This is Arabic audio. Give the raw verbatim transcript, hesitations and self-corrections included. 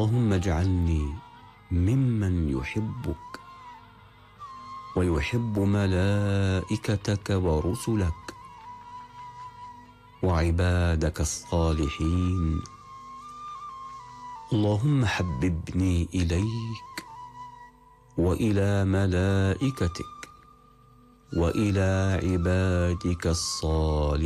اللهم اجعلني ممن يحبك ويحب ملائكتك ورسلك وعبادك الصالحين. اللهم حببني إليك وإلى ملائكتك وإلى عبادك الصالحين.